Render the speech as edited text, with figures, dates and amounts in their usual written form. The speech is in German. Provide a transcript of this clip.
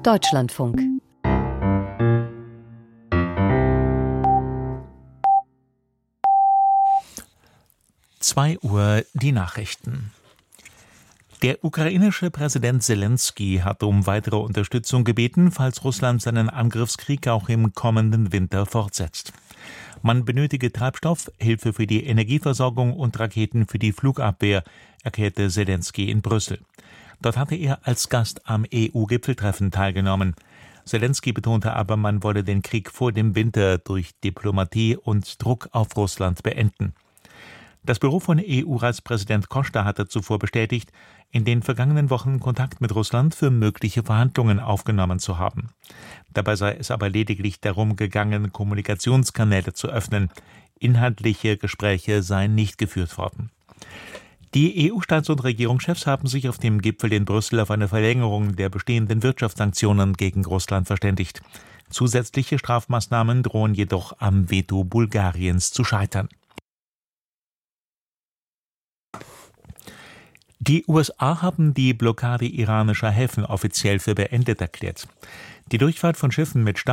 Deutschlandfunk. Uhr die Nachrichten. Der ukrainische Präsident Selenskyj hat um weitere Unterstützung gebeten, falls Russland seinen Angriffskrieg auch im kommenden Winter fortsetzt. Man benötige Treibstoff, Hilfe für die Energieversorgung und Raketen für die Flugabwehr, erklärte Selenskyj in Brüssel. Dort hatte er als Gast am EU-Gipfeltreffen teilgenommen. Selenskyj betonte aber, man wolle den Krieg vor dem Winter durch Diplomatie und Druck auf Russland beenden. Das Büro von EU-Ratspräsident Costa hatte zuvor bestätigt, in den vergangenen Wochen Kontakt mit Russland für mögliche Verhandlungen aufgenommen zu haben. Dabei sei es aber lediglich darum gegangen, Kommunikationskanäle zu öffnen. Inhaltliche Gespräche seien nicht geführt worden. Die EU-Staats- und Regierungschefs haben sich auf dem Gipfel in Brüssel auf eine Verlängerung der bestehenden Wirtschaftssanktionen gegen Russland verständigt. Zusätzliche Strafmaßnahmen drohen jedoch am Veto Bulgariens zu scheitern. Die USA haben die Blockade iranischer Häfen offiziell für beendet erklärt. Die Durchfahrt von Schiffen mit